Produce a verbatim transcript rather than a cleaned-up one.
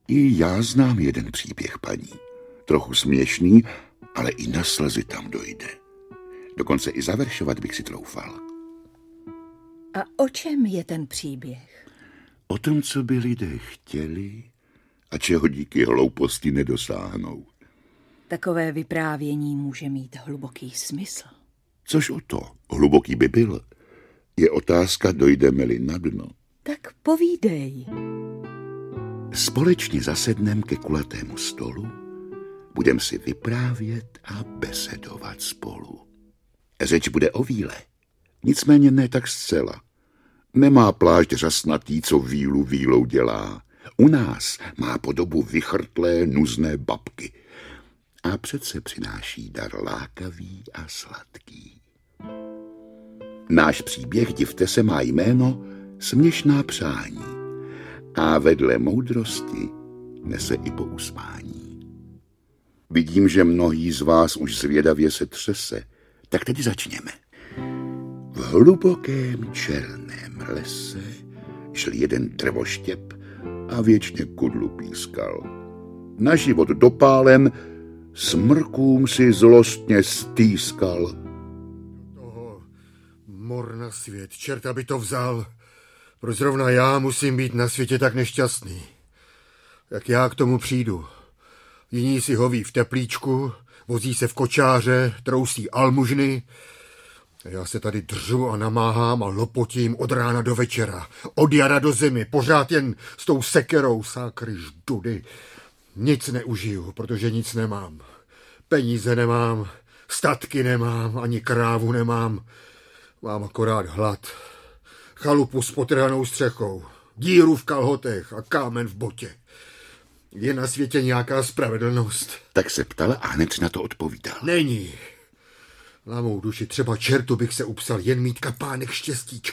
I já znám jeden příběh, paní. Trochu směšný, ale i na slzy tam dojde. Dokonce i zaveršovat bych si troufal. A o čem je ten příběh? O tom, co by lidé chtěli a čeho díky hlouposti nedosáhnou. Takové vyprávění může mít hluboký smysl. Což o to, hluboký by byl. Je otázka, dojdeme-li na dno. Tak povídej. Společně zasednem ke kulatému stolu, budem si vyprávět a besedovat spolu. Řeč bude o víle, nicméně ne tak zcela. Nemá plášť řasnatý, co vílu vílou dělá. U nás má podobu vychrtlé, nuzné babky. A přece přináší dar lákavý a sladký. Náš příběh, divte se, má jméno Směšná přání. A vedle moudrosti nese i pousmání. Vidím, že mnohý z vás už zvědavě se třese. Tak teď začněme. V hlubokém černém lese šel jeden drvoštěp a věčně kudlu pískal. Na život dopálem smrkům si zlostně stýskal. Toho mor na svět, čert aby to vzal. Proč zrovna já musím být na světě tak nešťastný? Jak já k tomu přijdu? Jiní si hoví v teplíčku, vozí se v kočáře, trousí almužny. Já se tady držu a namáhám a lopotím od rána do večera, od jara do zimy, pořád jen s tou sekerou, sákry ždudy. Nic neužiju, protože nic nemám. Peníze nemám, statky nemám, ani krávu nemám. Mám akorát hlad. Chalupu s potrhanou střechou, díru v kalhotech a kámen v botě. Je na světě nějaká spravedlnost? Tak se ptal a hned na to odpovídal. Není. Na mou duši třeba čertu bych se upsal jen mít kapánek štěstíčka.